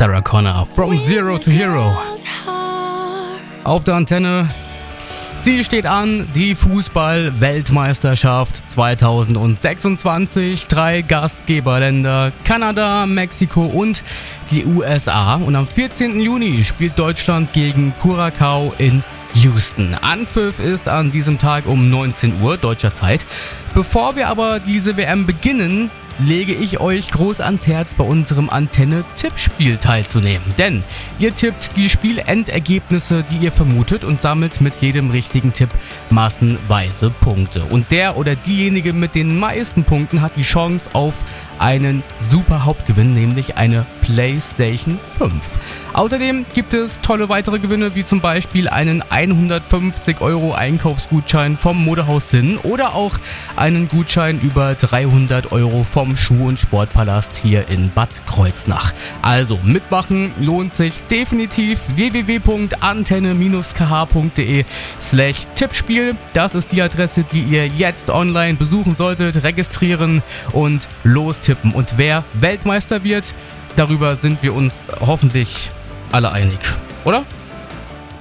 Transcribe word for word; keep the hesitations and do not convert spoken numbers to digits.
Sarah Connor, From Zero to Hero. Auf der Antenne. Sie steht an, die Fußball-Weltmeisterschaft zwanzig sechsundzwanzig. Drei Gastgeberländer, Kanada, Mexiko und die U S A. Und am vierzehnten Juni spielt Deutschland gegen Curacao in Houston. Anpfiff ist an diesem Tag um neunzehn Uhr deutscher Zeit. Bevor wir aber diese W M beginnen, lege ich euch groß ans Herz, bei unserem Antenne-Tippspiel teilzunehmen. Denn ihr tippt die Spielendergebnisse, die ihr vermutet, und sammelt mit jedem richtigen Tipp massenweise Punkte. Und der oder diejenige mit den meisten Punkten hat die Chance auf einen super Hauptgewinn, nämlich eine PlayStation fünf. Außerdem gibt es tolle weitere Gewinne, wie zum Beispiel einen hundertfünfzig Euro Einkaufsgutschein vom Modehaus Sinn oder auch einen Gutschein über dreihundert Euro vom Schuh- und Sportpalast hier in Bad Kreuznach. Also mitmachen lohnt sich definitiv. w w w punkt antenne k h punkt d e slash Tippspiel. Das ist die Adresse, die ihr jetzt online besuchen solltet, registrieren und lostippen. Und wer Weltmeister wird, darüber sind wir uns hoffentlich alle einig, oder?